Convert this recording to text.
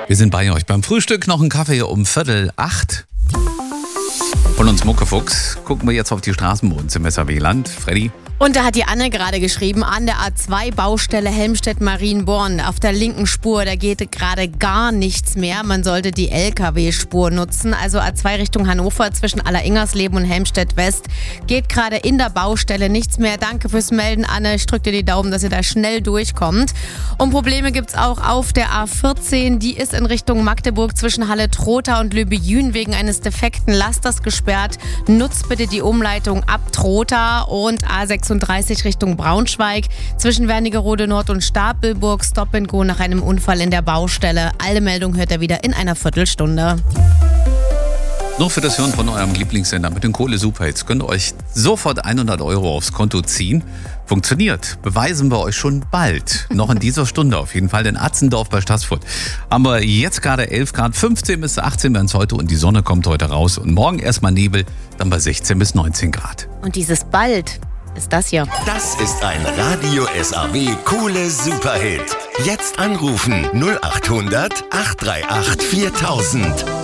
Wir sind bei euch beim Frühstück. Noch ein Kaffee um 7:45. Von uns Muckefuchs gucken wir jetzt auf die Straßen bei uns im SAW-Land. Freddy? Und da hat die Anne gerade geschrieben, an der A2-Baustelle Helmstedt-Marienborn auf der linken Spur, da geht gerade gar nichts mehr. Man sollte die LKW-Spur nutzen. Also A2 Richtung Hannover zwischen Alleringers-Leben und Helmstedt-West geht gerade in der Baustelle nichts mehr. Danke fürs Melden, Anne. Ich drücke dir die Daumen, dass ihr da schnell durchkommt. Und Probleme gibt's auch auf der A14. Die ist in Richtung Magdeburg zwischen Halle-Trotha und Lübejün wegen eines defekten Lasters gesperrt. Nutzt bitte die Umleitung ab Trotha und A36 Richtung Braunschweig zwischen Wernigerode Nord und Stapelburg. Stop and Go nach einem Unfall in der Baustelle. Alle Meldungen hört ihr wieder in einer Viertelstunde. Nur für das Hören von eurem Lieblingssender mit den Kohle-Superhits könnt ihr euch sofort 100 € aufs Konto ziehen. Funktioniert. Beweisen wir euch schon bald. Noch in dieser Stunde auf jeden Fall. In Atzendorf bei Stassfurt haben wir jetzt gerade 11 Grad. 15 bis 18 werden es heute und die Sonne kommt heute raus. Und morgen erstmal Nebel, dann bei 16 bis 19 Grad. Und dieses bald ist das hier. Das ist ein Radio SAW Kohle-Superhit. Jetzt anrufen 0800 838 4000.